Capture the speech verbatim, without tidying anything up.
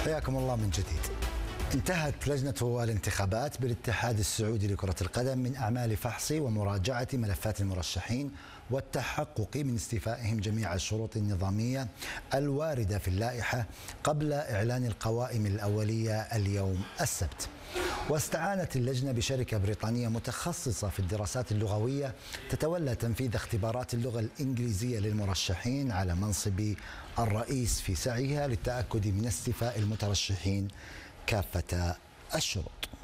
حياكم الله من جديد. انتهت لجنة الانتخابات بالاتحاد السعودي لكرة القدم من أعمال فحص ومراجعة ملفات المرشحين والتحقق من استيفائهم جميع الشروط النظامية الواردة في اللائحة قبل إعلان القوائم الأولية اليوم السبت. واستعانت اللجنة بشركة بريطانية متخصصة في الدراسات اللغوية تتولى تنفيذ اختبارات اللغة الإنجليزية للمرشحين على منصب الرئيس في سعيها للتأكد من استيفاء المترشحين كافة الشروط.